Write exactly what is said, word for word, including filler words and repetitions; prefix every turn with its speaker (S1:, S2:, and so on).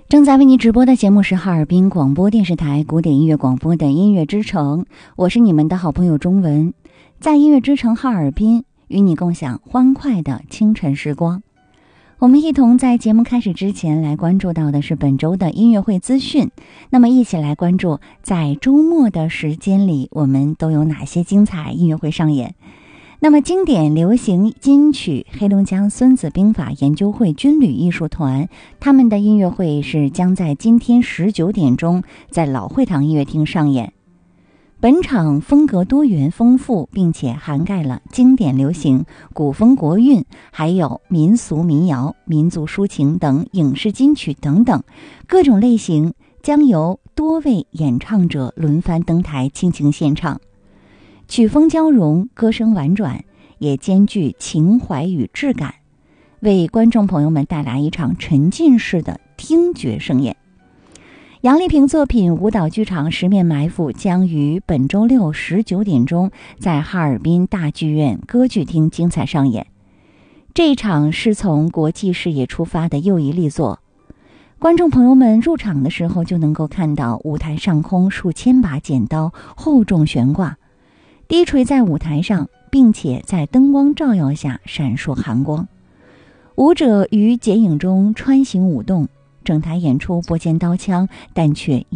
S1: 正在为您直播的节目是哈尔滨广播电视台古典音乐广播的音乐之城，我是你们的好朋友钟文，在音乐之城哈尔滨与你共享欢快的清晨时光。我们一同在节目开始之前来关注到的是本周的音乐会资讯，那么一起来关注在周末的时间里我们都有哪些精彩音乐会上演。那么经典流行金曲黑龙江孙子兵法研究会军旅艺术团，他们的音乐会是将在今天十九点钟在老会堂音乐厅上演。本场风格多元丰富，并且涵盖了经典流行、古风国韵，还有民俗民谣、民族抒情等影视金曲等等各种类型，将由多位演唱者轮番登台倾情献唱。曲风交融，歌声婉转，也兼具情怀与质感，为观众朋友们带来一场沉浸式的听觉盛宴。杨丽萍作品舞蹈剧场《十面埋伏》将于本周六十九点钟在哈尔滨大剧院歌剧厅精彩上演。这一场是从国际视野出发的又一力作，观众朋友们入场的时候就能够看到舞台上空数千把剪刀厚重悬挂，低垂在舞台上，并且在灯光照耀下闪烁寒光。舞者于剪影中穿行舞动，整台演出不见刀枪，但却